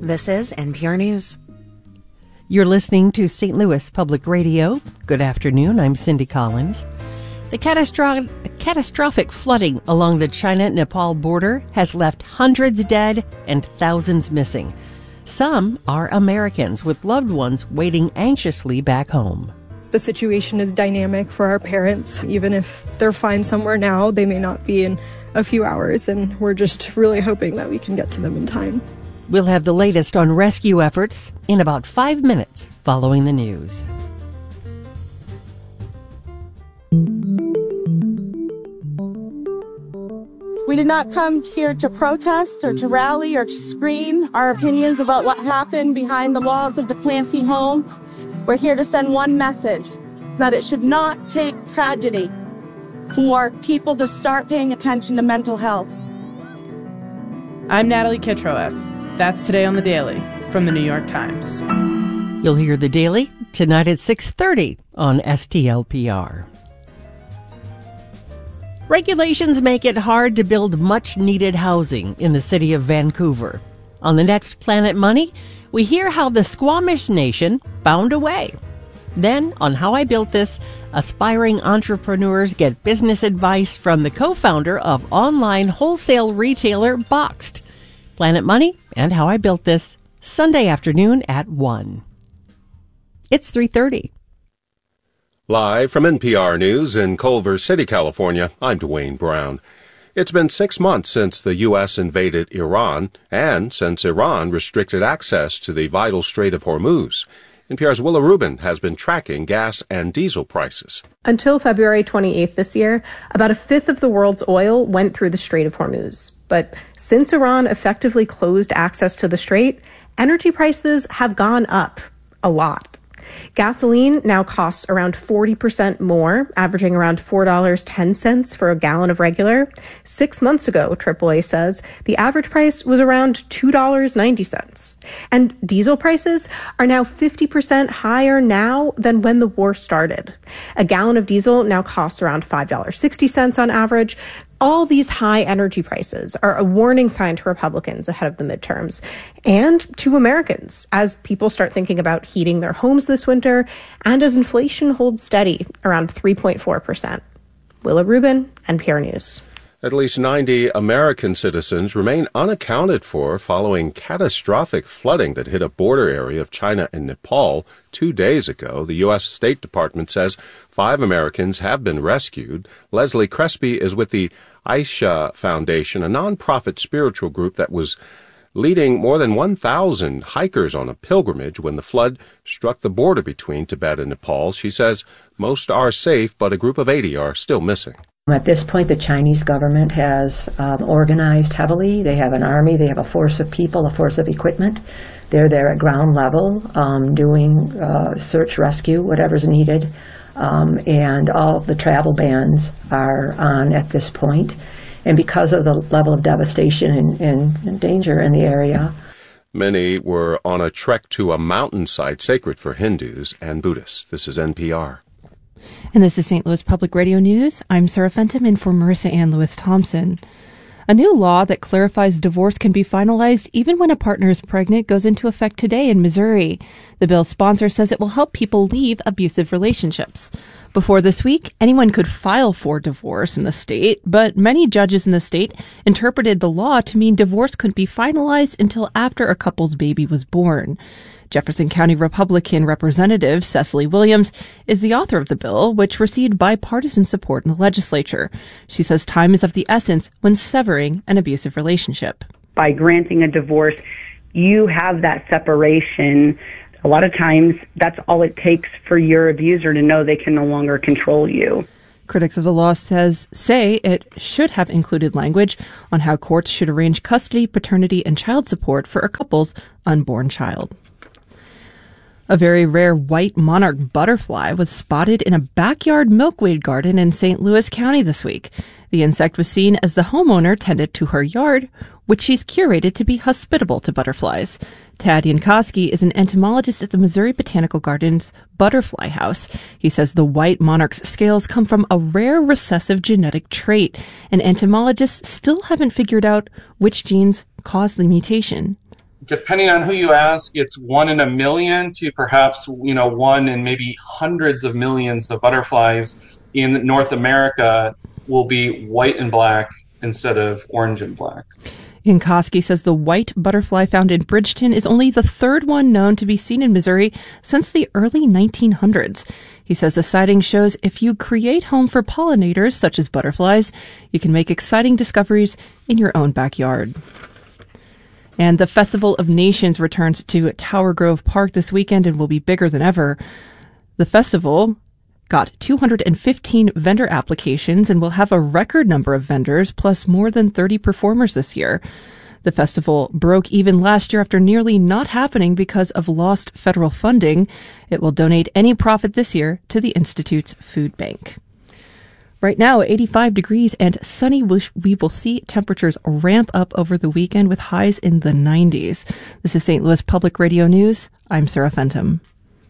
This is NPR News. You're listening to St. Louis Public Radio. Good afternoon. I'm Cindy Collins. The catastrophic flooding along the China-Nepal border has left hundreds dead and thousands missing. Some are Americans with loved ones waiting anxiously back home. The situation is dynamic for our parents. Even if they're fine somewhere now, they may not be in a few hours, and we're just really hoping that we can get to them in time. We'll have the latest on rescue efforts in about 5 minutes following the news. We did not come here to protest or to rally or to scream our opinions about what happened behind the walls of the Clancy home. We're here to send one message, that it should not take tragedy for people to start paying attention to mental health. I'm Natalie Kitroeff. That's Today on the Daily from the New York Times. You'll hear the Daily tonight at 6:30 on STLPR. Regulations make it hard to build much-needed housing in the city of Vancouver. On the next Planet Money, we hear how the Squamish Nation found a way. Then, on How I Built This, aspiring entrepreneurs get business advice from the co-founder of online wholesale retailer Boxed. Planet Money and How I Built This, Sunday afternoon at 1. It's 3:30. Live from NPR News in Culver City, California, I'm Dwayne Brown. It's been 6 months since the U.S. invaded Iran and since Iran restricted access to the vital Strait of Hormuz. NPR's Willa Rubin has been tracking gas and diesel prices. Until February 28th this year, about a fifth of the world's oil went through the Strait of Hormuz. But since Iran effectively closed access to the strait, energy prices have gone up a lot. Gasoline now costs around 40% more, averaging around $4.10 for a gallon of regular. 6 months ago, AAA says, the average price was around $2.90. And diesel prices are now 50% higher now than when the war started. A gallon of diesel now costs around $5.60 on average. All these high energy prices are a warning sign to Republicans ahead of the midterms and to Americans as people start thinking about heating their homes this winter and as inflation holds steady around 3.4%. Willa Rubin, NPR News. At least 90 American citizens remain unaccounted for following catastrophic flooding that hit a border area of China and Nepal 2 days ago. The U.S. State Department says 5 Americans have been rescued. Leslie Crespi is with the Aisha Foundation, a nonprofit spiritual group that was leading more than 1,000 hikers on a pilgrimage when the flood struck the border between Tibet and Nepal. She says most are safe, but a group of 80 are still missing. At this point, the Chinese government has organized heavily. They have an army, they have a force of people, a force of equipment. They're there at ground level doing search, rescue, whatever's needed. And all of the travel bans are on at this point. And because of the level of devastation and danger in the area, many were on a trek to a mountainside sacred for Hindus and Buddhists. This is NPR. And this is St. Louis Public Radio News. I'm Sarah Fenton in for Marissa Ann Lewis-Thompson. A new law that clarifies divorce can be finalized even when a partner is pregnant goes into effect today in Missouri. The bill's sponsor says it will help people leave abusive relationships. Before this week, anyone could file for divorce in the state, but many judges in the state interpreted the law to mean divorce couldn't be finalized until after a couple's baby was born. Jefferson County Republican Representative Cecily Williams is the author of the bill, which received bipartisan support in the legislature. She says time is of the essence when severing an abusive relationship. By granting a divorce, you have that separation. A lot of times, that's all it takes for your abuser to know they can no longer control you. Critics of the law say it should have included language on how courts should arrange custody, paternity, and child support for a couple's unborn child. A very rare white monarch butterfly was spotted in a backyard milkweed garden in St. Louis County this week. The insect was seen as the homeowner tended to her yard, which she's curated to be hospitable to butterflies. Tad Yankowski is an entomologist at the Missouri Botanical Gardens Butterfly House. He says the white monarch's scales come from a rare recessive genetic trait, and entomologists still haven't figured out which genes cause the mutation. depending on who you ask, it's 1 in a million to perhaps, 1 in maybe hundreds of millions of butterflies in North America will be white and black instead of orange and black. Ian Koski says the white butterfly found in Bridgeton is only the third one known to be seen in Missouri since the early 1900s. He says the sighting shows if you create home for pollinators, such as butterflies, you can make exciting discoveries in your own backyard. And the Festival of Nations returns to Tower Grove Park this weekend and will be bigger than ever. The festival got 215 vendor applications and will have a record number of vendors, plus more than 30 performers this year. The festival broke even last year after nearly not happening because of lost federal funding. It will donate any profit this year to the Institute's food bank. Right now, 85 degrees and sunny. We will see temperatures ramp up over the weekend with highs in the 90s. This is St. Louis Public Radio News. I'm Sarah Fenton.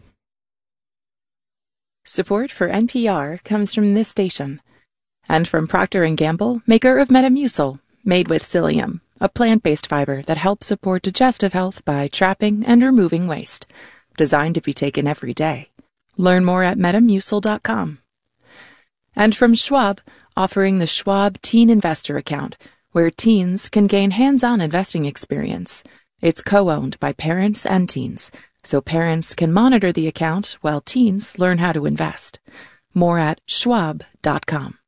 Support for NPR comes from this station and from Procter & Gamble, maker of Metamucil, made with psyllium, a plant-based fiber that helps support digestive health by trapping and removing waste. Designed to be taken every day. Learn more at Metamucil.com. And from Schwab, offering the Schwab Teen Investor Account, where teens can gain hands-on investing experience. It's co-owned by parents and teens, so parents can monitor the account while teens learn how to invest. More at schwab.com.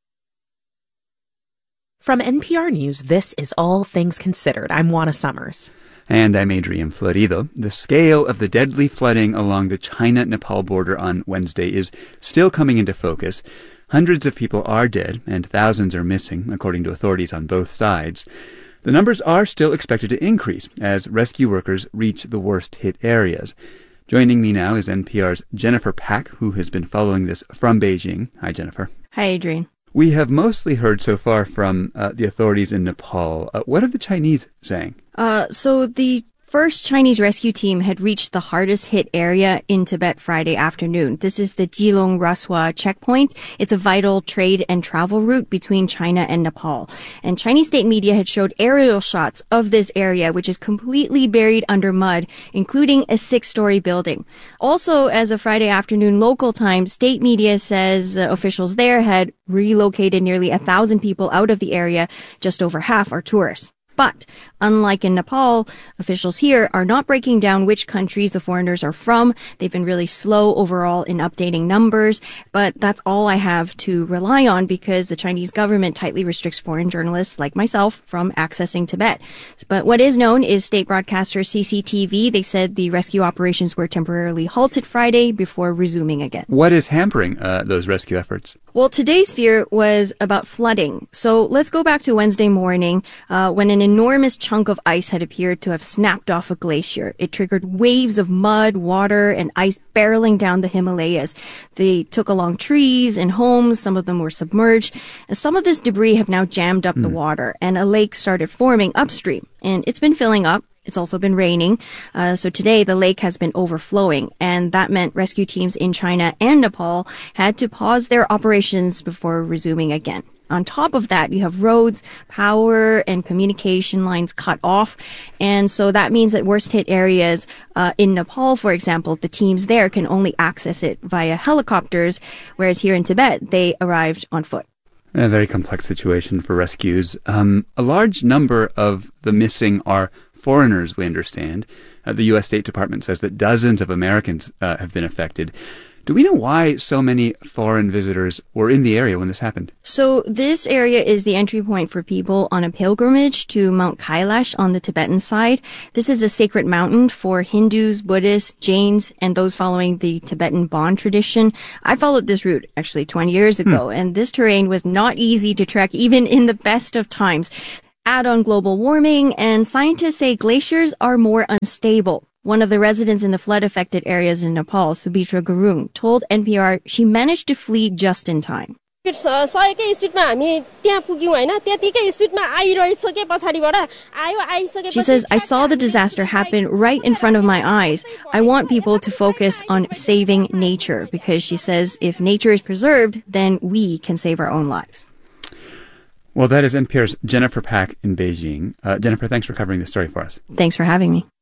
From NPR News, this is All Things Considered. I'm Juana Summers. And I'm Adrian Florido. The scale of the deadly flooding along the China-Nepal border on Wednesday is still coming into focus. Hundreds of people are dead and thousands are missing, according to authorities on both sides. The numbers are still expected to increase as rescue workers reach the worst-hit areas. Joining me now is NPR's Jennifer Pack, who has been following this from Beijing. Hi, Jennifer. Hi, Adrian. We have mostly heard so far from the authorities in Nepal. What are the Chinese saying? So the first Chinese rescue team had reached the hardest hit area in Tibet Friday afternoon. This is the Jilong Raswa checkpoint. It's a vital trade and travel route between China and Nepal. And Chinese state media had showed aerial shots of this area, which is completely buried under mud, including a 6-story building. Also, as of Friday afternoon local time, state media says the officials there had relocated nearly 1,000 people out of the area. Just over half are tourists. But unlike in Nepal, officials here are not breaking down which countries the foreigners are from. They've been really slow overall in updating numbers, but that's all I have to rely on because the Chinese government tightly restricts foreign journalists like myself from accessing Tibet. But what is known is state broadcaster CCTV. They said the rescue operations were temporarily halted Friday before resuming again. What is hampering those rescue efforts? Well, today's fear was about flooding. So let's go back to Wednesday morning when an enormous chunk of ice had appeared to have snapped off a glacier. It triggered waves of mud, water, and ice barreling down the Himalayas. They took along trees and homes. Some of them were submerged. And some of this debris have now jammed up the water, and a lake started forming upstream. And it's been filling up. It's also been raining. So today the lake has been overflowing, and that meant rescue teams in China and Nepal had to pause their operations before resuming again. On top of that, you have roads, power, and communication lines cut off. And so that means that worst hit areas in Nepal, for example, the teams there can only access it via helicopters, whereas here in Tibet, they arrived on foot. A very complex situation for rescues. A large number of the missing are foreigners, we understand. The U.S. State Department says that dozens of Americans have been affected. Do we know why so many foreign visitors were in the area when this happened? So this area is the entry point for people on a pilgrimage to Mount Kailash on the Tibetan side. This is a sacred mountain for Hindus, Buddhists, Jains, and those following the Tibetan Bon tradition. I followed this route actually 20 years ago, and this terrain was not easy to trek even in the best of times. Add on global warming, and scientists say glaciers are more unstable. One of the residents in the flood-affected areas in Nepal, Subhitra Gurung, told NPR she managed to flee just in time. She says, I saw the disaster happen right in front of my eyes. I want people to focus on saving nature because she says if nature is preserved, then we can save our own lives. Well, that is NPR's Jennifer Pack in Beijing. Jennifer, thanks for covering this story for us. Thanks for having me.